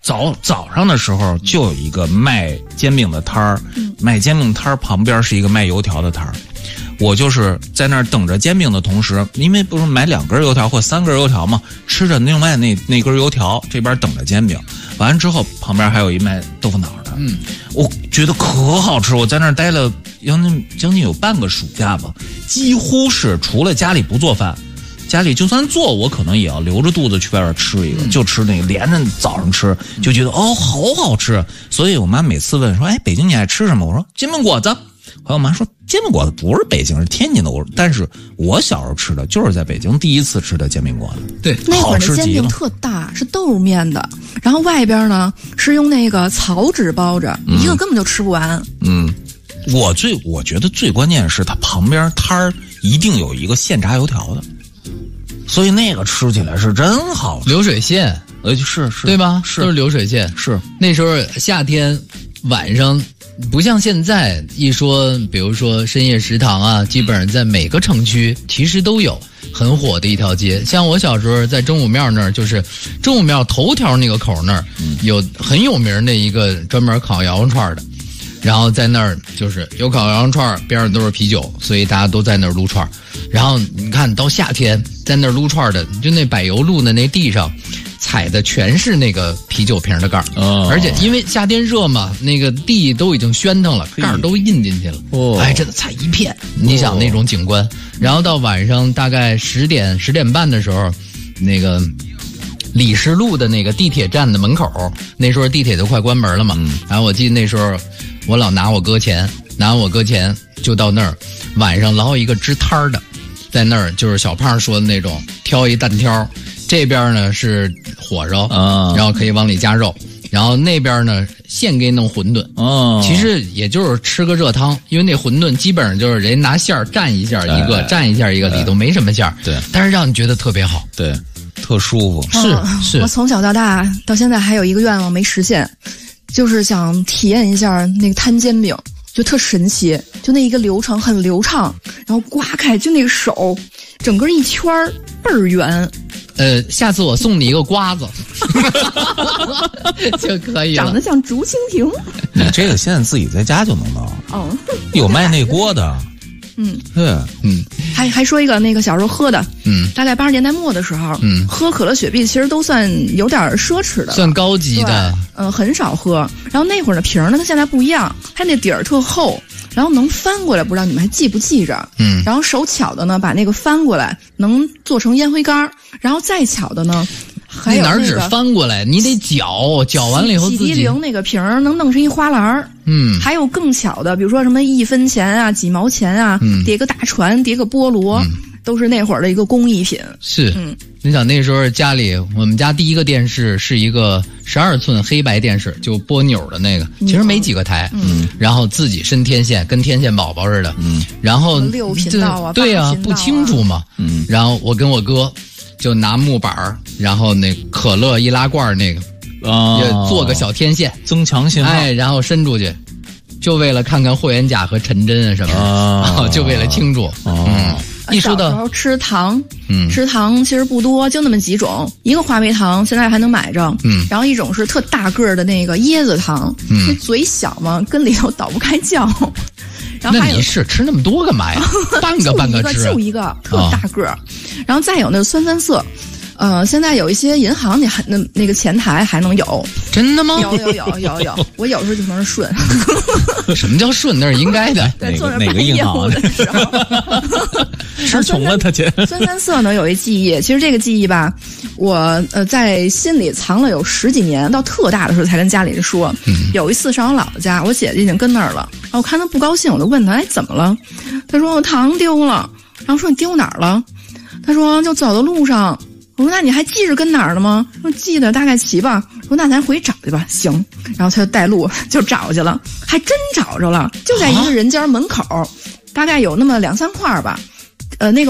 早上的时候就有一个卖煎饼的摊儿，卖煎饼摊儿旁边是一个卖油条的摊儿。我就是在那儿等着煎饼的同时，因为不是买2根油条或3根油条嘛，吃着另外那根油条，这边等着煎饼。完了之后，旁边还有一卖豆腐脑的，我觉得可好吃。我在那儿待了将近有半个暑假吧，几乎是除了家里不做饭，家里就算做，我可能也要留着肚子去外边吃一个，就吃那个，连着早上吃，就觉得好好吃。所以我妈每次问说，北京你爱吃什么？我说煎饼果子。后来我妈说煎饼果子不是北京，是天津的。但是我小时候吃的就是在北京第一次吃的煎饼果子。 对， 那会儿的煎饼特大，是豆面的，然后外边呢是用那个草纸包着，一个根本就吃不完。 我觉得最关键是它旁边摊儿一定有一个现炸油条的，所以那个吃起来是真好吃。 流水线， 是对吧？ 是， 都是流水线。 是那时候夏天晚上。不像现在一说，比如说深夜食堂啊，基本上在每个城区其实都有很火的一条街。像我小时候在真武庙那儿，就是真武庙头条那个口那儿，有很有名的一个专门烤羊肉串的，然后在那儿就是有烤羊肉串，边上都是啤酒，所以大家都在那儿撸串。然后你看到夏天在那儿撸串的，就那柏油路的那地上。踩的全是那个啤酒瓶的盖儿，而且因为夏天热嘛，那个地都已经喧腾了，盖儿都印进去了，真的踩一片。你想那种景观，然后到晚上大概10点半的时候，那个李石路的那个地铁站的门口，那时候地铁都快关门了嘛，然后我记得那时候我老拿我哥钱就到那儿，晚上老有一个支摊儿的，在那儿就是小胖说的那种，挑一蛋挑。这边呢是火烧，然后可以往里加肉，然后那边呢现给你弄馄饨，其实也就是吃个热汤，因为那馄饨基本上就是人拿馅儿蘸一下一个，蘸一下一个，里头没什么馅儿， 对， 但是让你觉得特别好， 对，特舒服， 是。 我从小到大到现在还有一个愿望没实现，就是想体验一下那个摊煎饼，就特神奇，就那一个流程很流畅，然后刮开就那个手，整个一圈倍儿圆。 下次我送你一个瓜子就可以了。 长得像竹蜻蜓。 你这个现在自己在家就能弄。有卖那锅的。 还说一个那个小时候喝的，大概80年代末的时候，喝可乐雪碧其实都算有点奢侈的， 算高级的， 很少喝。然后那会儿的瓶呢跟现在不一样，它那底儿特厚，然后能翻过来，不知道你们还记不记着？然后手巧的呢，把那个翻过来能做成烟灰缸，然后再巧的呢，还有哪儿只翻过来，你得搅完了以后自己。 洗涤灵那个瓶儿能弄成一花篮儿。还有更巧的，比如说什么1分钱啊、几毛钱啊，叠个大船、叠个菠萝，都是那会儿的一个工艺品。 是，你想那时候家里，我们家第一个电视是一个12寸黑白电视，就拨钮的那个，其实没几个台，然后自己伸天线，跟天线宝宝似的，然后 6频道啊， 对啊，不清楚嘛，然后我跟我哥就拿木板，然后那可乐易拉罐那个。也做个小天线增强信号， 然后伸出去，就为了看看霍元甲和陈真啊什么，就为了清楚。一说到吃糖，吃糖其实不多，就那么几种。一个话梅糖现在还能买着，然后一种是特大个的那个椰子糖，那嘴小嘛，跟里头倒不开酱。然后那你是吃那么多干嘛呀？半个吃， 就一个特大个。然后再有那个酸酸涩。现在有一些银行，你还那个前台还能有， 真的吗？ 有，我有时候就能顺。 什么叫顺？那是应该的。 哪个银行的时候， 吃穷了他去。 酸酸涩呢有一记忆，其实这个记忆吧，我在心里藏了有10几年，到特大的时候才跟家里人说。有一次上我姥姥家，我姐姐已经跟那儿了，然后我看她不高兴，我就问她，怎么了？她说我糖丢了，然后说你丢哪儿了？她说就走的路上。我说那你还记着跟哪儿了吗？说记得大概齐吧。说那咱回去找去吧。行，然后他就带路就找去了，还真找着了，就在一个人家门口，大概有那么2、3块吧。那个